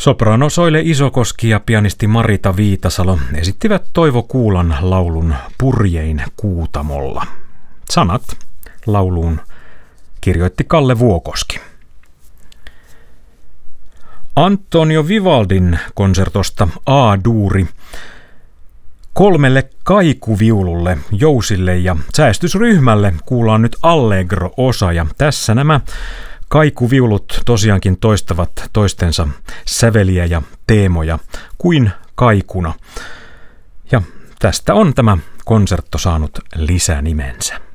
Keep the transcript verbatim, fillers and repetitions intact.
Soprano Soile Isokoski ja pianisti Marita Viitasalo esittivät Toivo Kuulan laulun Purjein Kuutamolla. Sanat lauluun kirjoitti Kalle Vuokoski. Antonio Vivaldin konsertosta A-duuri kolmelle kaikuviululle, jousille ja säästysryhmälle kuullaan nyt Allegro-osa, ja tässä nämä kaikuviulut tosiaankin toistavat toistensa säveliä ja teemoja kuin kaikuna. Ja tästä on tämä konsertto saanut lisänimensä.